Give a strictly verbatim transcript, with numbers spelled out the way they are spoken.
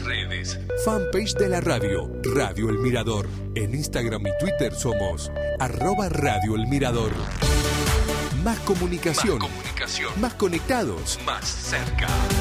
redes. Fanpage de la radio, Radio El Mirador. En Instagram y Twitter somos arroba Radio El Mirador. Más comunicación. Más comunicación. Más conectados. Más cerca.